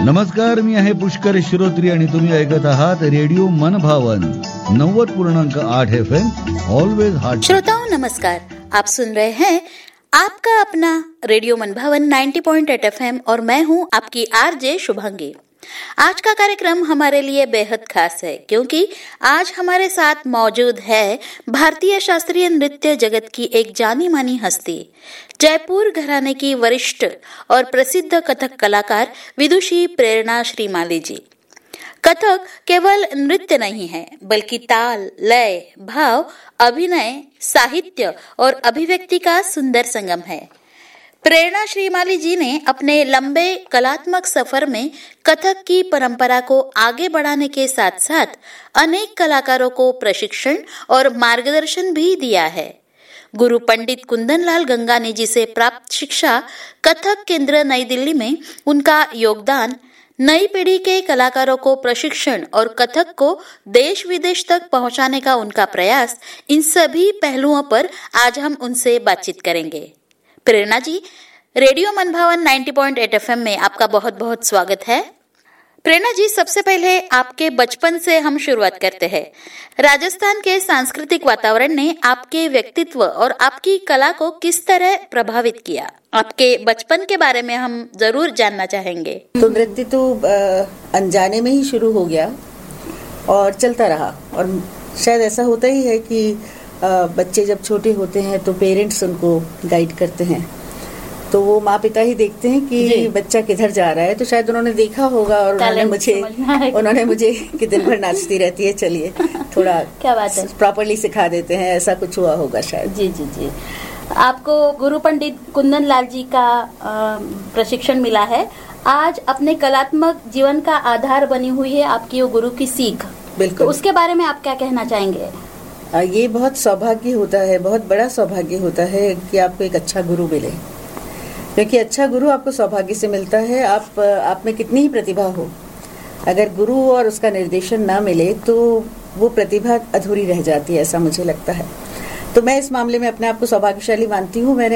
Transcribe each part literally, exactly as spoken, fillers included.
नमस्कार, मी आहे पुष्कर श्रोत्री आणि तुम्ही ऐकत आहात रेडिओ मनभावन नव्वद पूर्णांक आठ एफ एम ऑलवेज हार्ट। श्रोताओं नमस्कार, आप सुन रहे हैं आपका अपना रेडियो मनभावन नब्बे पॉइंट आठ एफ एम और मैं हूं आपकी आरजे शुभांगी। आज का कार्यक्रम हमारे लिए बेहद खास है क्योंकि आज हमारे साथ मौजूद है भारतीय शास्त्रीय नृत्य जगत की एक जानी मानी हस्ती, जयपुर घराने की वरिष्ठ और प्रसिद्ध कथक कलाकार विदुषी प्रेरणा श्रीमाली जी। कथक केवल नृत्य नहीं है बल्कि ताल, लय, भाव, अभिनय, साहित्य और अभिव्यक्ति का सुंदर संगम है। प्रेरणा श्रीमाली जी ने अपने लंबे कलात्मक सफर में कथक की परंपरा को आगे बढ़ाने के साथ साथ अनेक कलाकारों को प्रशिक्षण और मार्गदर्शन भी दिया है। गुरु पंडित कुंदनलाल गंगानी जी से प्राप्त शिक्षा, कथक केंद्र नई दिल्ली में उनका योगदान, नई पीढ़ी के कलाकारों को प्रशिक्षण और कथक को देश विदेश तक पहुंचाने का उनका प्रयास, इन सभी पहलुओं पर आज हम उनसे बातचीत करेंगे। प्रेरणा जी, रेडियो मनभावन नब्बे पॉइंट आठ एफ एम में आपका बहुत बहुत स्वागत है। प्रेरणा जी, सबसे पहले आपके बचपन से हम शुरुआत करते हैं। राजस्थान के सांस्कृतिक वातावरण ने आपके व्यक्तित्व और आपकी कला को किस तरह प्रभावित किया? आपके बचपन के बारे में हम जरूर जानना चाहेंगे। तो नृत्य तो अनजाने में ही शुरू हो गया और चलता रहा, और शायद ऐसा होता ही है कि बच्चे जब छोटे होते हैं तो पेरेंट्स उनको गाइड करते हैं, तो वो माँ पिता ही देखते हैं कि बच्चा किधर जा रहा है। तो शायद उन्होंने देखा होगा और उन्होंने मुझे उन्होंने मुझे कि दिन भर नाचती रहती है, चलिए थोड़ा क्या बात है प्रॉपर्ली सिखा देते हैं, ऐसा कुछ हुआ होगा शायद। जी जी जी आपको गुरु पंडित कुंदनलाल जी का प्रशिक्षण मिला है। आज अपने कलात्मक जीवन का आधार बनी हुई है आपकी वो गुरु की सीख। बिल्कुल, तो उसके बारे में आप क्या कहना चाहेंगे? ये बहुत सौभाग्य होता है, बहुत बड़ा सौभाग्य होता है कि आपको एक अच्छा गुरु मिले, क्योंकि अच्छा गुरु आपको सौभाग्य से मिलता है। आप आप में कितनी ही प्रतिभा हो, अगर गुरु और उसका निर्देशन ना मिले तो वो प्रतिभा अधूरी रह जाती है, ऐसा मुझे लगता है। तो मैं इस मामले में अपने आप को सौभाग्यशाली मानती हूँ। मैंने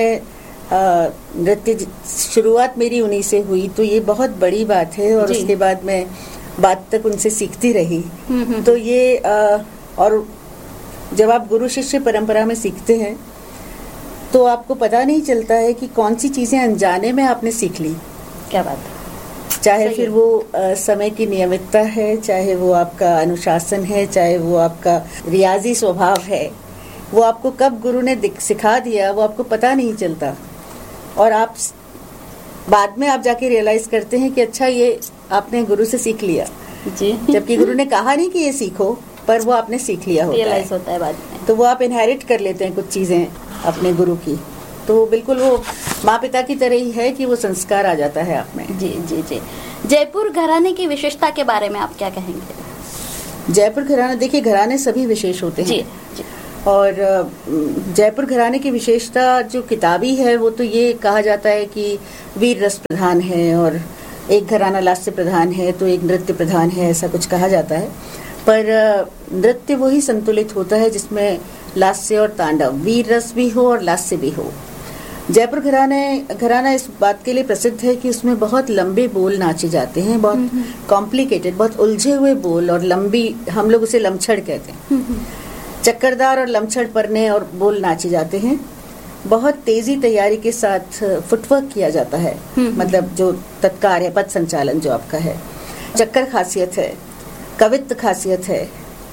नृत्य शुरुआत मेरी उन्हीं से हुई, तो ये बहुत बड़ी बात है। और उसके बाद मैं बाद तक उनसे सीखती रही। तो ये आ, और जब आप गुरु शिष्य परंपरा में सीखते हैं तो आपको पता नहीं चलता है कि कौन सी चीजें अनजाने में आपने सीख ली। क्या बात है। चाहे फिर वो आ, समय की नियमितता है, चाहे वो आपका अनुशासन है, चाहे वो आपका रियाजी स्वभाव है, वो आपको कब गुरु ने सिखा दिया वो आपको पता नहीं चलता। और आप बाद में आप जाके रियलाइज करते हैं कि अच्छा ये आपने गुरु से सीख लिया जी, जबकि गुरु ने कहा नहीं कि ये सीखो, पर वो आपने सीख लिया होता रियलाइज है। होता है बाद में। तो वो आप इनहेरिट कर लेते हैं कुछ चीजें अपने गुरु की। तो बिल्कुल वो माँ पिता की तरह ही है कि वो संस्कार आ जाता है आप में। जी जी जी जयपुर घराने की विशेषता के बारे में आप क्या कहेंगे? जयपुर घराना, देखिए घराने सभी विशेष होते हैं जी, जी। और जयपुर घराने की विशेषता जो किताबी है वो तो ये कहा जाता है कि वीर रस प्रधान है, और एक घराना लास्य प्रधान है तो एक नृत्य प्रधान है, ऐसा कुछ कहा जाता है। पर नृत्य वही संतुलित होता है जिसमें लास्य और तांडव, वीर रस भी हो और लास्य भी हो। जयपुर घराने घराना इस बात के लिए प्रसिद्ध है कि उसमें बहुत लंबे बोल नाचे जाते हैं, बहुत कॉम्प्लिकेटेड, बहुत उलझे हुए बोल, और लंबी, हम लोग उसे लमछड़ कहते हैं, चक्करदार और लमछड़ परने और बोल नाचे जाते हैं। बहुत तेजी तैयारी के साथ फुटवर्क किया जाता है, मतलब जो तत्कार है, पद संचालन जो आपका है, चक्कर खासियत है, कवित्व खासियत है,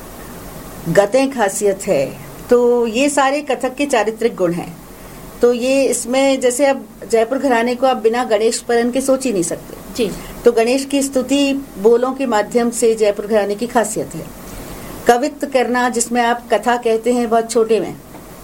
गतें खासियत है। तो ये सारे कथक के चारित्रिक गुण हैं। तो ये इसमें जैसे अब जयपुर घराने को आप बिना गणेश परन के सोच ही नहीं सकते जी। तो गणेश की स्तुति बोलों के माध्यम से जयपुर घराने की खासियत है। कवित्व करना, जिसमें आप कथा कहते हैं बहुत छोटे में,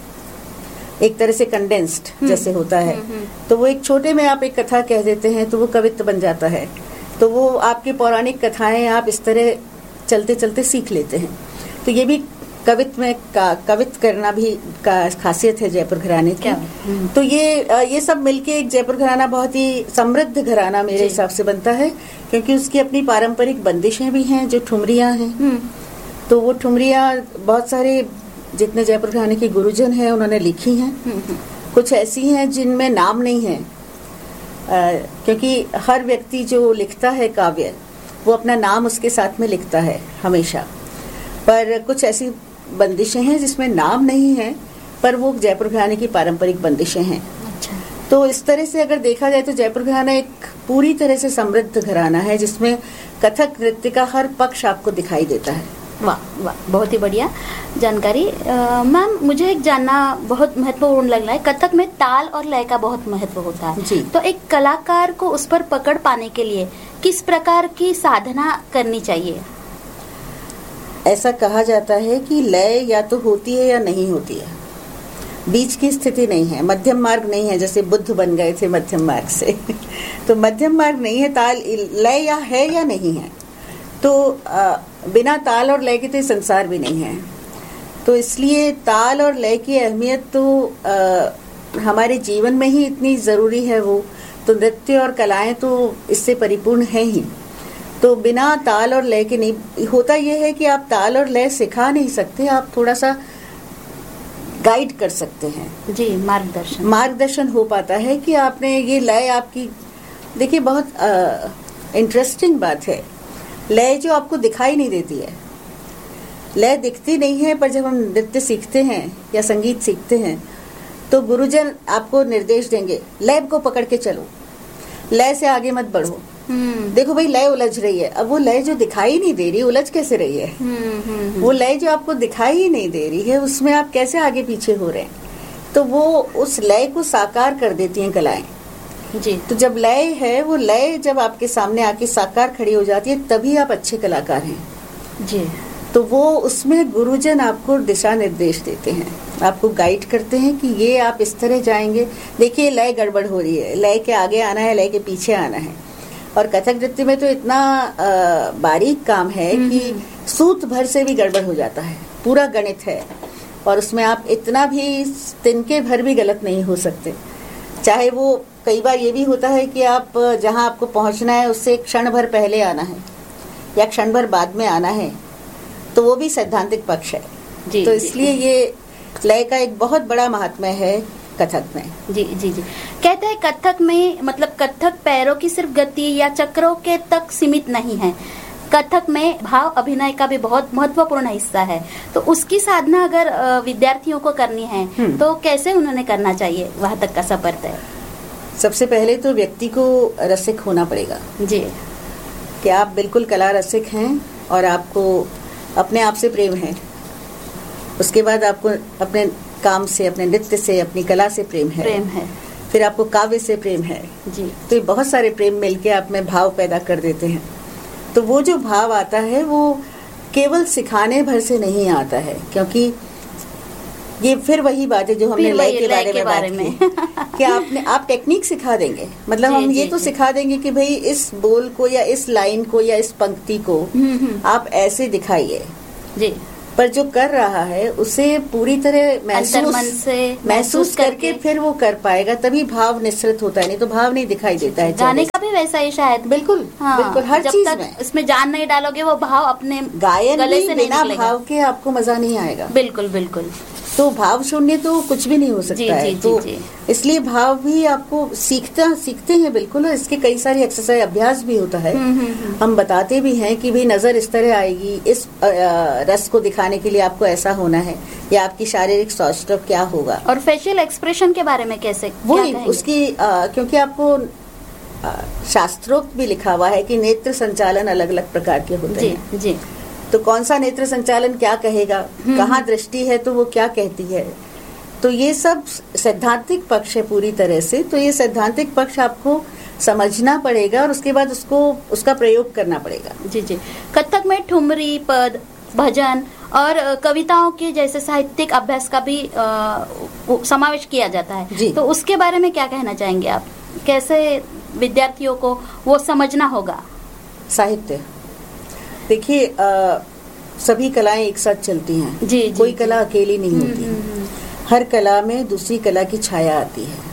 एक तरह से कंडेंस्ड जैसे होता है, तो वो एक छोटे में आप एक कथा कह देते हैं तो वो कवित्व बन जाता है। तो वो आपकी पौराणिक कथाएं आप इस तरह चलते चलते सीख लेते हैं। तो ये भी कवित्व में का कवित्व करना भी का खासियत है जयपुर घराने की। तो ये ये सब मिलके एक जयपुर घराना बहुत ही समृद्ध घराना मेरे हिसाब से बनता है, क्योंकि उसकी अपनी पारंपरिक बंदिशें भी हैं जो ठुमरियां हैं। तो वो ठुमरियां बहुत सारे जितने जयपुर घराने के गुरुजन हैं उन्होंने लिखी हैं। कुछ ऐसी हैं जिनमें नाम नहीं है, क्योंकि हर व्यक्ति जो लिखता है काव्य वो अपना नाम उसके साथ में लिखता है हमेशा, पर कुछ ऐसी बंदिशें हैं जिसमें नाम नहीं है पर वो जयपुर घराने की पारंपरिक बंदिशें हैं। अच्छा। तो इस तरह से अगर देखा जाए तो जयपुर घराना एक पूरी तरह से समृद्ध घराना है जिसमें कथक नृत्य का हर पक्ष आपको दिखाई देता है। वाह वाह, बहुत ही बढ़िया जानकारी। मैम, मुझे एक जानना बहुत महत्वपूर्ण लग रहा है, कथक में ताल और लय का बहुत महत्व होता है जी। तो एक कलाकार को उस पर पकड़ पाने के लिए किस प्रकार की साधना करनी चाहिए? ऐसा कहा जाता है कि लय या तो होती है या नहीं होती है, बीच की स्थिति नहीं है, मध्यम मार्ग नहीं है, जैसे बुद्ध बन गए थे मध्यम मार्ग से तो मध्यम मार्ग नहीं है, ताल लय या है या नहीं है। तो आ, बिना ताल और लय के तो संसार भी नहीं है। तो इसलिए ताल और लय की अहमियत तो आ, हमारे जीवन में ही इतनी ज़रूरी है। वो तो नृत्य और कलाएं तो इससे परिपूर्ण है ही। तो बिना ताल और लय के नहीं होता। यह है कि आप ताल और लय सिखा नहीं सकते, आप थोड़ा सा गाइड कर सकते हैं जी, मार्गदर्शन मार्गदर्शन हो पाता है कि आपने ये लय आपकी देखिए बहुत इंटरेस्टिंग बात है। लय जो आपको दिखाई नहीं देती है, लय दिखती नहीं है, पर जब हम नृत्य सीखते हैं या संगीत सीखते हैं तो गुरुजन आपको निर्देश देंगे, लय को पकड़ के चलो, लय से आगे मत बढ़ो। देखो भाई लय उलझ रही है। अब वो लय जो दिखाई नहीं दे रही उलझ कैसे रही है? वो लय जो आपको दिखाई ही नहीं दे रही है उसमें आप कैसे आगे पीछे हो रहे हैं? तो वो उस लय को साकार कर देती हैं कलाएं जी। तो जब लय है, वो लय जब आपके सामने आके साकार खड़ी हो जाती है तभी आप अच्छे कलाकार हैं जी। तो वो उसमें गुरुजन आपको दिशा निर्देश देते हैं, आपको गाइड करते हैं कि ये आप इस तरह जाएंगे। देखिए लय गड़बड़ हो रही है, लय के आगे आना है, लय के पीछे आना है। और कथक नृत्य में तो इतना आ, बारीक काम है कि सूत भर से भी गड़बड़ हो जाता है, पूरा गणित है। और उसमें आप इतना भी तिनके भर भी गलत नहीं हो सकते। चाहे वो कई बार ये भी होता है कि आप जहां आपको पहुंचना है उससे क्षण भर पहले आना है या क्षण भर बाद में आना है, तो वो भी सैद्धांतिक पक्ष है जी, तो इसलिए ये लय का एक बहुत बड़ा महात्म्य है कथक में। जी जी जी। कहते हैं कथक में मतलब कथक पैरों की सिर्फ गति या चक्रों के तक सीमित नहीं है, कथक में भाव अभिनय का भी बहुत महत्वपूर्ण हिस्सा है। तो उसकी साधना अगर विद्यार्थियों को करनी है तो कैसे उन्होंने करना चाहिए वहां तक का सफर तय? सबसे पहले तो व्यक्ति को रसिक होना पड़ेगा जी, कि आप बिल्कुल कला रसिक हैं और आपको अपने आप से प्रेम है। उसके बाद आपको अपने काम से, अपने नृत्य से, अपनी कला से प्रेम है प्रेम है फिर आपको काव्य से प्रेम है जी। तो ये बहुत सारे प्रेम मिलके आप में भाव पैदा कर देते हैं। तो वो जो भाव आता है वो केवल सिखाने भर से नहीं आता है, क्योंकि ये फिर वही बात है जो हमने लय के बारे में बात की कि आपने आप टेक्निक सिखा देंगे, मतलब जी, हम जी, ये तो जी. सिखा देंगे कि भाई इस बोल को या इस लाइन को या इस पंक्ति को आप ऐसे दिखाइए जी, पर जो कर रहा है उसे पूरी तरह महसूस से महसूस करके फिर वो कर पाएगा, तभी भाव निश्रित होता है, नहीं तो भाव नहीं दिखाई देता है। गाने का भी वैसा ही शायद। बिल्कुल हाँ, बिल्कुल हर जब चीज तक में इसमें जान नहीं डालोगे वो भाव अपने गायन गले से बिना नहीं भाव के आपको मजा नहीं आएगा। बिल्कुल बिल्कुल। तो भाव शून्य तो कुछ भी नहीं हो सकता जी, है जी, तो जी, जी. इसलिए भाव भी आपको सीखता सीखते हैं बिल्कुल, और इसके कई सारी एक्सरसाइज अभ्यास भी होता है। हुँ, हुँ, हुँ. हम बताते भी हैं कि भाई नजर इस तरह आएगी, इस आ, रस को दिखाने के लिए आपको ऐसा होना है, या आपकी शारीरिक सौष्ठव क्या होगा। और फेशियल एक्सप्रेशन के बारे में कैसे वो उसकी आ, क्योंकि आपको आ, शास्त्रोक्त भी लिखा हुआ है कि नेत्र संचालन अलग अलग प्रकार के होते जी, हैं जी. तो कौन सा नेत्र संचालन क्या कहेगा, कहाँ दृष्टि है तो वो क्या कहती है, तो ये सब सैद्धांतिक पक्ष है पूरी तरह से। तो ये सैद्धांतिक पक्ष आपको समझना पड़ेगा और उसके बाद उसको उसका प्रयोग करना पड़ेगा। जी जी। कथक में ठुमरी, पद, भजन और कविताओं के जैसे साहित्यिक अभ्यास का भी आ, समावेश किया जाता है जी। तो उसके बारे में क्या कहना चाहेंगे आप? कैसे विद्यार्थियों को वो समझना होगा? साहित्य देखिए, सभी कलाएं एक साथ चलती हैं जी, कोई जी, कला अकेली नहीं होती, हर कला में दूसरी कला की छाया आती है।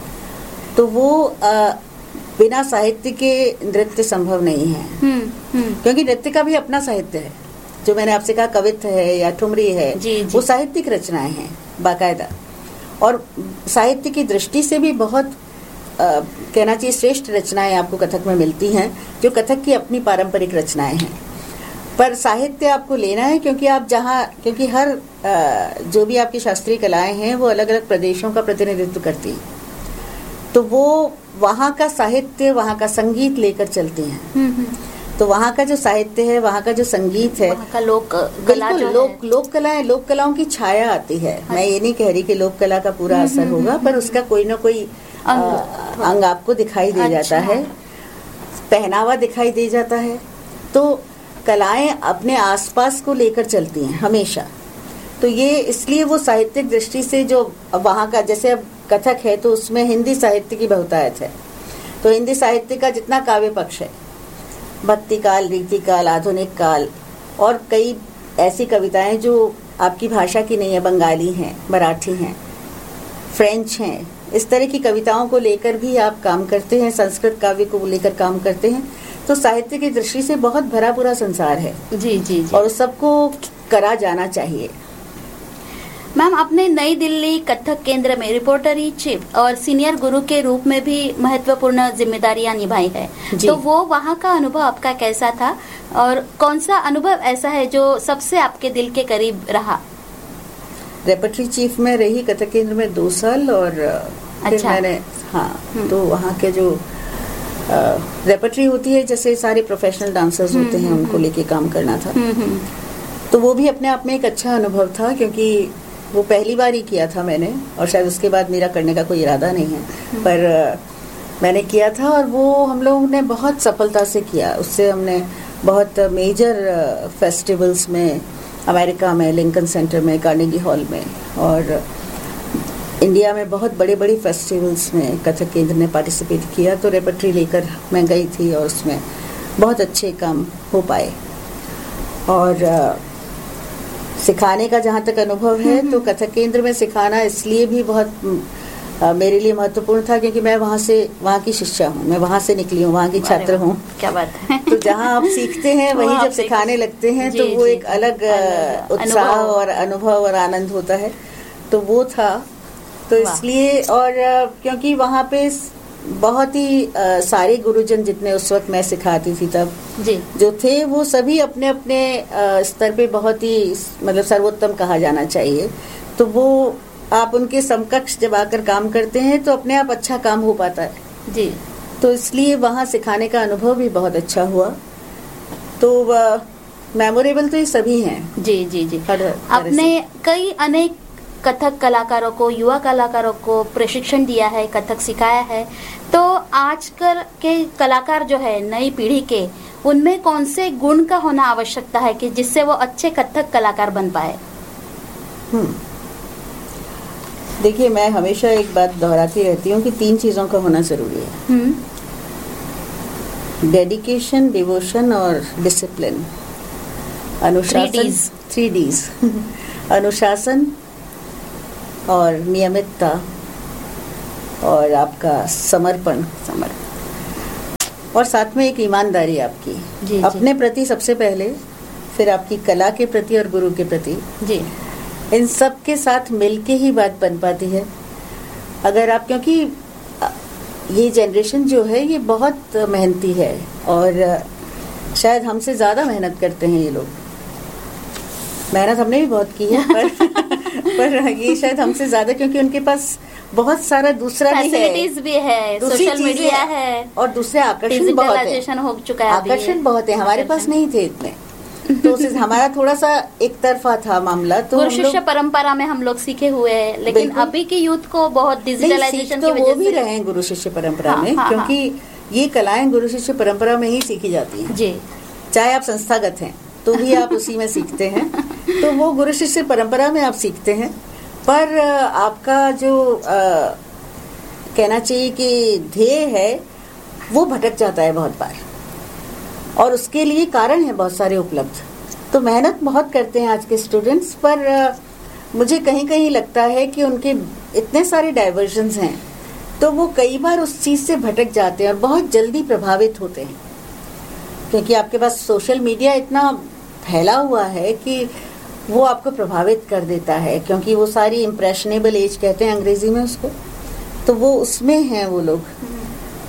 तो वो आ, बिना साहित्य के नृत्य संभव नहीं है, क्योंकि नृत्य का भी अपना साहित्य है। जो मैंने आपसे कहा कवित्व है या ठुमरी है जी, जी. वो साहित्यिक रचनाएं हैं बाकायदा, और साहित्य की दृष्टि से भी बहुत कहना चाहिए श्रेष्ठ रचनाएं आपको कथक में मिलती हैं, जो कथक की अपनी पारंपरिक रचनाएं हैं। पर साहित्य आपको लेना है, क्योंकि आप जहाँ क्योंकि हर आ, जो भी आपकी शास्त्रीय कलाएं हैं वो अलग अलग प्रदेशों का प्रतिनिधित्व करती हैं, तो वो वहाँ का साहित्य, वहाँ का संगीत लेकर चलती हैं। तो वहाँ का जो साहित्य है, वहाँ का जो संगीत है, वहाँ का लोक कला जो लोक लोक कलाएं लोक कलाओं की छाया आती है। मैं ये नहीं कह रही कि लोक कला का पूरा असर होगा, पर उसका कोई ना कोई अंग, अंग आपको दिखाई दे अच्छा। जाता है, पहनावा दिखाई दे जाता है। तो कलाएं अपने आसपास को लेकर चलती हैं हमेशा। तो ये इसलिए वो साहित्यिक दृष्टि से जो वहाँ का, जैसे अब कथक है तो उसमें हिंदी साहित्य की बहुतायत है, तो हिंदी साहित्य का जितना काव्य पक्ष है, भक्ति काल, रीति काल, आधुनिक काल, और कई ऐसी कविताएं जो आपकी भाषा की नहीं है, बंगाली हैं, मराठी हैं, फ्रेंच हैं, इस तरह की कविताओं को लेकर भी आप काम करते हैं, संस्कृत काव्य को लेकर काम करते हैं। तो साहित्य की दृष्टि से बहुत भरा पूरा संसार है। जी जी जी। और उस सबको करा जाना चाहिए। मैम, आपने नई दिल्ली कथक केंद्र में रिपोर्टर इन चीफ और सीनियर गुरु के रूप में भी महत्वपूर्ण जिम्मेदारियां निभाई है, तो वो वहाँ का अनुभव आपका कैसा था, और कौन सा अनुभव ऐसा है जो सबसे आपके दिल के करीब रहा? रेपर्टरी चीफ में रही कथक केंद्र में दो साल, और फिर अच्छा। मैंने हाँ तो वहाँ के जो रेपर्टरी होती है, जैसे सारे प्रोफेशनल डांसर्स होते हैं, उनको लेके काम करना था। तो वो भी अपने आप में एक अच्छा अनुभव था, क्योंकि वो पहली बार ही किया था मैंने, और शायद उसके बाद मेरा करने का कोई इरादा नहीं है, पर मैंने किया था और वो हम लोगों ने बहुत सफलता से किया। उससे हमने बहुत मेजर फेस्टिवल्स में, अमेरिका में, लिंकन सेंटर में, कार्नेगी हॉल में, और इंडिया में बहुत बड़े बड़े फेस्टिवल्स में कथक केंद्र ने पार्टिसिपेट किया। तो रेपर्टरी लेकर मैं गई थी और उसमें बहुत अच्छे काम हो पाए। और सिखाने का जहाँ तक अनुभव है, तो कथक केंद्र में सिखाना इसलिए भी बहुत आ, मेरे लिए महत्वपूर्ण था, क्योंकि मैं वहाँ से वहाँ की शिष्या हूँ, मैं वहाँ से निकली हूँ, वहाँ की छात्र हूँ। क्या बात है। तो जहाँ आप सीखते हैं वहीं जब सिखाने लगते हैं तो वो एक अलग उत्साह और अनुभव और आनंद होता है। तो वो था, तो इसलिए, और क्योंकि वहाँ पे बहुत ही आ, सारे गुरुजन जितने उस वक्त मैं सिखाती थी तब जी जो थे, वो सभी अपने अपने आ, स्तर पे बहुत ही, मतलब सर्वोत्तम कहा जाना चाहिए। तो वो आप उनके समकक्ष जब आकर काम करते हैं तो अपने आप अच्छा काम हो पाता है जी। तो इसलिए वहाँ सिखाने का अनुभव भी बहुत अच्छा हुआ। तो मेमोरेबल तो ये सभी हैं। जी जी जी। आपने कई अनेक कथक कलाकारों को, युवा कलाकारों को प्रशिक्षण दिया है, कथक सिखाया है, तो आजकल के कलाकार जो है नई पीढ़ी के, उनमें कौन से गुण का होना आवश्यकता है कि जिससे वो अच्छे कथक कलाकार बन पाए? हम्म देखिए, मैं हमेशा एक बात दोहराती रहती हूँ कि तीन चीजों का होना जरूरी है, डेडिकेशन, डिवोशन और डिसिप्लिन। अनुशासन, थ्री डीज अनुशासन और नियमितता और आपका समर्पण समर्पण और साथ में एक ईमानदारी आपकी जी, अपने जी। प्रति सबसे पहले, फिर आपकी कला के प्रति और गुरु के प्रति जी। इन सब के साथ मिलके ही बात बन पाती है। अगर आप, क्योंकि ये जनरेशन जो है ये बहुत मेहनती है और शायद हमसे ज़्यादा मेहनत करते हैं ये लोग। मेहनत हमने भी बहुत की है पर पर ये शायद हमसे ज़्यादा, क्योंकि उनके पास बहुत सारा दूसरा भी है, भी है, सोशल मीडिया है और दूसरे आकर्षण बहुत है, हो चुका है, आकर्षण बहुत है। हमारे पास नहीं थे इतने, तो हमारा थोड़ा सा एक तरफा था मामला। तो गुरु शिष्य परंपरा में हम लोग सीखे हुए हैं, लेकिन अभी की यूथ को बहुत डिजिटलाइजेशन तो वो भी रहे हैं गुरु शिष्य परंपरा हाँ, में हाँ, क्योंकि हाँ। ये कलाएं गुरु शिष्य परंपरा में ही सीखी जाती हैं जी। चाहे आप संस्थागत हैं तो भी आप उसी में सीखते हैं, तो वो गुरु शिष्य परंपरा में आप सीखते हैं। पर आपका जो आ, कहना चाहिए कि ध्येय है वो भटक जाता है बहुत बार, और उसके लिए कारण है बहुत सारे उपलब्ध। तो मेहनत बहुत करते हैं आज के स्टूडेंट्स, पर आ, मुझे कहीं कहीं लगता है कि उनके इतने सारे डाइवर्जन्स हैं तो वो कई बार उस चीज़ से भटक जाते हैं और बहुत जल्दी प्रभावित होते हैं, क्योंकि आपके पास सोशल मीडिया इतना फैला हुआ है कि वो आपको प्रभावित कर देता है, क्योंकि वो सारी इम्प्रेशनेबल एज कहते हैं अंग्रेजी में उसको, तो वो उसमें हैं वो लोग।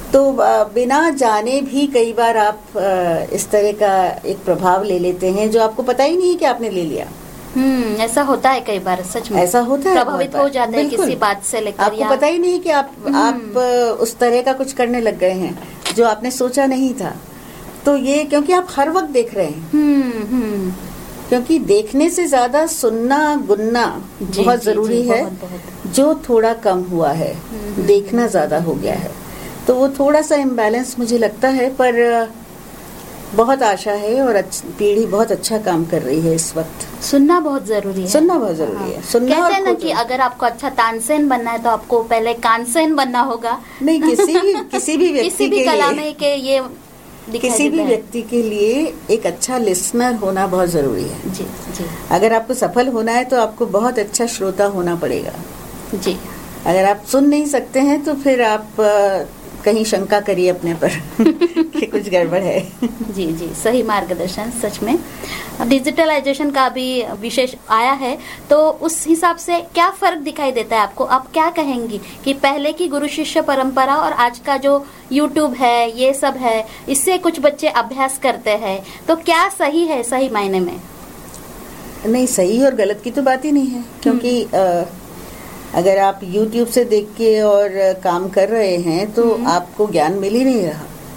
तो बिना जाने भी कई बार आप इस तरह का एक प्रभाव ले लेते हैं जो आपको पता ही नहीं कि आपने ले लिया। हम्म ऐसा होता है कई बार, सच में ऐसा होता है, प्रभावित हो जाते हैं किसी बात से लेकर, आपको पता ही नहीं कि आप आप उस तरह का कुछ करने लग गए हैं जो आपने सोचा नहीं था। तो ये क्योंकि आप हर वक्त देख रहे हैं, हम्म हम्म क्योंकि देखने से ज्यादा सुनना गुनना बहुत जरूरी है, बहुत, बहुत। जो थोड़ा कम हुआ है, देखना ज्यादा हो गया है, तो वो थोड़ा सा इम्बैलेंस मुझे लगता है। पर बहुत आशा है और पीढ़ी बहुत अच्छा काम कर रही है इस वक्त। सुनना बहुत जरूरी है, सुनना बहुत जरूरी है। सुनना कहते हैं ना कि अगर आपको अच्छा तानसेन बनना है तो आपको पहले कानसेन बनना होगा। नहीं, किसी भी किसी भी व्यक्ति किसी भी कला में के ये किसी भी व्यक्ति के लिए एक अच्छा लिसनर होना बहुत जरूरी है। जी जी। अगर आपको सफल होना है तो आपको बहुत अच्छा श्रोता होना पड़ेगा। जी। अगर आप सुन नहीं सकते हैं तो फिर आप कहीं शंका करिए अपने पर कि कुछ गड़बड़ है। जी जी, सही मार्गदर्शन। सच में डिजिटलाइजेशन का भी विशेष आया है, तो उस हिसाब से क्या फर्क दिखाई देता है आपको? आप क्या कहेंगी कि पहले की गुरु शिष्य परंपरा और आज का जो यूट्यूब है, ये सब है, इससे कुछ बच्चे अभ्यास करते हैं, तो क्या सही है सही मायने में? नहीं, सही और गलत की तो बात ही नहीं है, क्योंकि आ, अगर आप YouTube से देख के और काम कर रहे हैं तो आपको ज्ञान मिल ही नहीं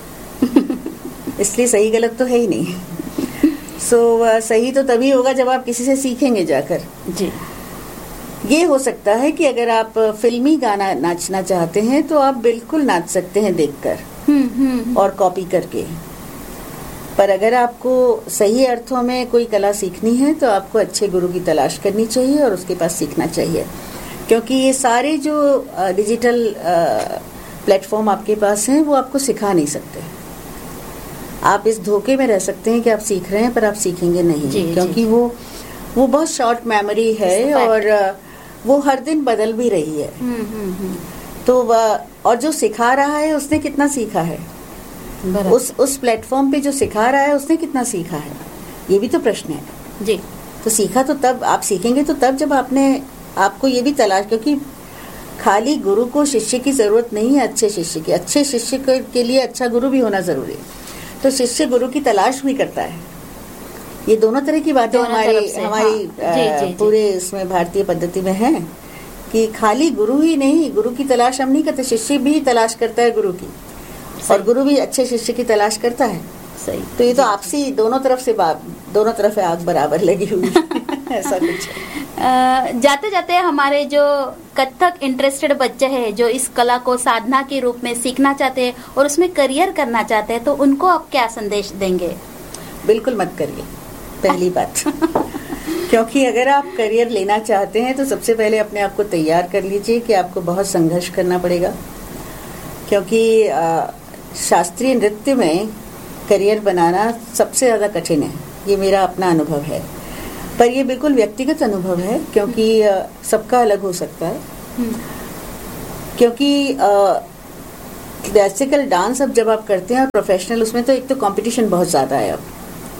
रहा। इसलिए सही गलत तो है ही नहीं। सो so, सही तो तभी होगा जब आप किसी से सीखेंगे जाकर। जी। ये हो सकता है कि अगर आप फिल्मी गाना नाचना चाहते हैं तो आप बिल्कुल नाच सकते हैं देखकर और कॉपी करके। पर अगर आपको सही अर्थों में कोई कला सीखनी है तो आपको अच्छे गुरु की तलाश करनी चाहिए और उसके पास सीखना चाहिए, क्योंकि ये सारे जो डिजिटल प्लेटफॉर्म आपके पास हैं वो आपको सिखा नहीं सकते। आप इस धोखे में रह सकते हैं कि आप सीख रहे हैं पर आप सीखेंगे नहीं, जी, क्योंकि जी. वो वो बहुत शॉर्ट मेमोरी है और वो हर दिन बदल भी रही है। हुँ, हुँ, हुँ. तो और जो सिखा रहा है उसने कितना सीखा है, उस उस प्लेटफॉर्म पे जो सिखा रहा है उसने कितना सीखा है, ये भी तो प्रश्न है। जी। तो सीखा तो तब आप सीखेंगे तो तब जब आपने आपको ये भी तलाश, क्योंकि खाली गुरु को शिष्य की जरूरत नहीं है, अच्छे शिष्य की, अच्छे शिष्य के लिए अच्छा गुरु भी होना जरूरी है। तो शिष्य गुरु की तलाश भी करता है। ये दोनों तरह की बातें हमारी हमारी हाँ, जी, जी, पूरे इसमें भारतीय पद्धति में है कि खाली गुरु ही नहीं, गुरु की तलाश हम नहीं करते, शिष्य भी तलाश करता है गुरु की, और गुरु भी अच्छे शिष्य की तलाश करता है। सही। तो ये तो आपसी दोनों तरफ से दोनों तरफ आग बराबर लगी हुई ऐसा कुछ है। जाते जाते हमारे जो कथक इंटरेस्टेड बच्चे हैं, जो इस कला को साधना के रूप में सीखना चाहते हैं और उसमें करियर करना चाहते हैं, तो उनको आप क्या संदेश देंगे? बिल्कुल मत करिए, पहली बात। क्योंकि अगर आप करियर लेना चाहते हैं तो सबसे पहले अपने आप को तैयार कर लीजिए कि आपको बहुत संघर्ष करना पड़ेगा, क्योंकि शास्त्रीय नृत्य में करियर बनाना सबसे ज़्यादा कठिन है। ये मेरा अपना अनुभव है, पर ये बिल्कुल व्यक्तिगत अनुभव है, क्योंकि सबका अलग हो सकता है। क्योंकि क्लासिकल डांस अब जब आप करते हैं और प्रोफेशनल, उसमें तो एक तो कंपटीशन बहुत ज़्यादा है अब,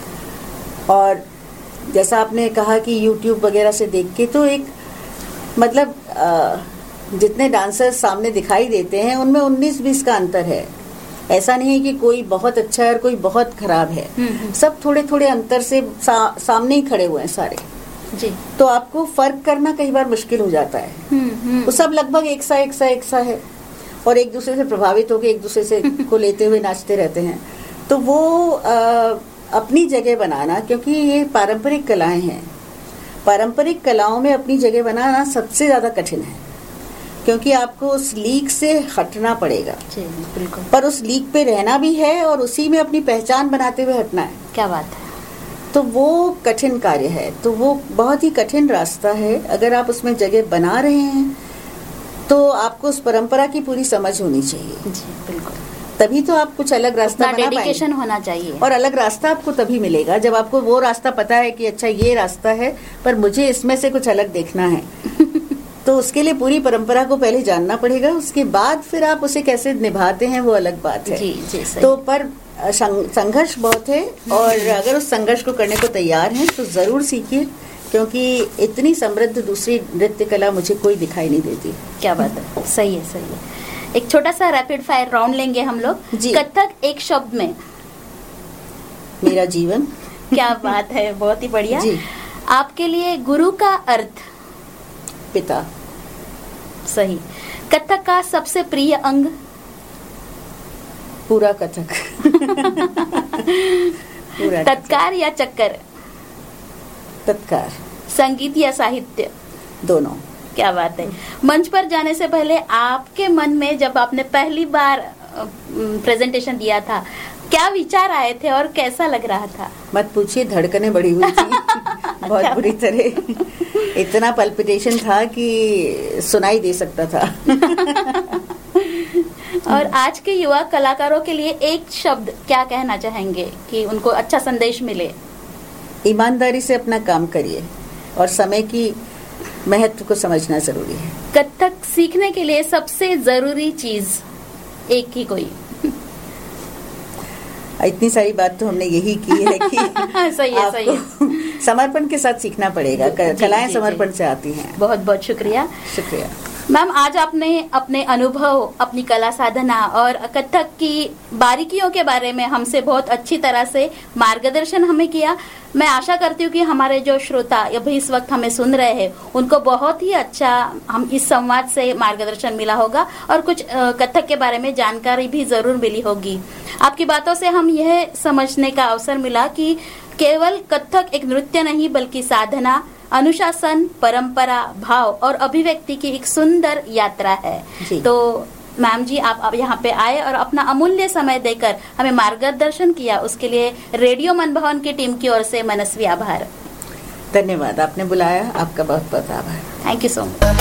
और जैसा आपने कहा कि यूट्यूब वगैरह से देख के, तो एक मतलब आ, जितने डांसर्स सामने दिखाई देते हैं उनमें उन्नीस बीस का अंतर है। ऐसा नहीं है कि कोई बहुत अच्छा है और कोई बहुत खराब है, सब थोड़े थोड़े अंतर से सा, सामने ही खड़े हुए हैं सारे। जी। तो आपको फर्क करना कई बार मुश्किल हो जाता है। वो सब लगभग एक सा एक सा एक सा है और एक दूसरे से प्रभावित होकर एक दूसरे से को लेते हुए नाचते रहते हैं। तो वो आ, अपनी जगह बनाना, क्योंकि ये पारंपरिक कलाएं हैं, पारंपरिक कलाओं में अपनी जगह बनाना सबसे ज्यादा कठिन है, क्योंकि आपको उस लीग से हटना पड़ेगा। जी, बिल्कुल। पर उस लीग पे रहना भी है और उसी में अपनी पहचान बनाते हुए हटना है। क्या बात है। तो वो कठिन कार्य है, तो वो बहुत ही कठिन रास्ता है। अगर आप उसमें जगह बना रहे हैं तो आपको उस परंपरा की पूरी समझ होनी चाहिए। जी, बिल्कुल। तभी तो आप कुछ अलग रास्ता बना पाएंगे। डेडिकेशन होना चाहिए, और अलग रास्ता आपको तभी मिलेगा जब आपको वो रास्ता पता है कि अच्छा ये रास्ता है, पर मुझे इसमें से कुछ अलग देखना है। तो उसके लिए पूरी परंपरा को पहले जानना पड़ेगा, उसके बाद फिर आप उसे कैसे निभाते हैं वो अलग बात है। जी, जी, सही। तो पर संघर्ष बहुत है, और अगर उस संघर्ष को करने को तैयार हैं तो जरूर सीखिए, क्योंकि इतनी समृद्ध दूसरी नृत्य कला मुझे कोई दिखाई नहीं देती। क्या बात है, सही है, सही है। एक छोटा सा रैपिड फायर राउंड लेंगे हम लोग। जी। कथक एक शब्द में। मेरा जीवन। क्या बात है, बहुत ही बढ़िया। जी। आपके लिए गुरु का अर्थ। पिता। सही। कथक का सबसे प्रिय अंग। पूरा कथक। पूरा तत्कार या चक्कर। तत्कार। संगीत या साहित्य। दोनों। क्या बात है। मंच पर जाने से पहले आपके मन में जब आपने पहली बार प्रेजेंटेशन दिया था, क्या विचार आए थे और कैसा लग रहा था? मत पूछिए, धड़कनें बढ़ी हुई थी बहुत बुरी तरह। इतना पल्पिटेशन था कि सुनाई दे सकता था। और आज के युवा कलाकारों के लिए एक शब्द क्या कहना चाहेंगे कि उनको अच्छा संदेश मिले? ईमानदारी से अपना काम करिए और समय की महत्व को समझना जरूरी है। कथक सीखने के लिए सबसे जरूरी चीज एक ही कोई? इतनी सारी बात तो हमने यही की है कि सही है, सही है। समर्पण के साथ सीखना पड़ेगा। कलाएं समर्पण से आती हैं। बहुत बहुत शुक्रिया। शुक्रिया मैम। आज आपने अपने अनुभव, अपनी कला साधना और कथक की बारीकियों के बारे में हमसे बहुत अच्छी तरह से मार्गदर्शन हमें किया। मैं आशा करती हूँ कि हमारे जो श्रोता अभी इस वक्त हमें सुन रहे हैं उनको बहुत ही अच्छा हम इस संवाद से मार्गदर्शन मिला होगा और कुछ कथक के बारे में जानकारी भी जरूर मिली होगी। आपकी बातों से हम यह समझने का अवसर मिला कि केवल कथक एक नृत्य नहीं बल्कि साधना, अनुशासन, परंपरा, भाव और अभिव्यक्ति की एक सुंदर यात्रा है। तो मैम जी, आप अब यहाँ पे आए और अपना अमूल्य समय देकर हमें मार्गदर्शन किया, उसके लिए रेडियो मनभवन की टीम की ओर से मनस्वी आभार। धन्यवाद। आपने बुलाया, आपका बहुत बहुत आभार। Thank you so much.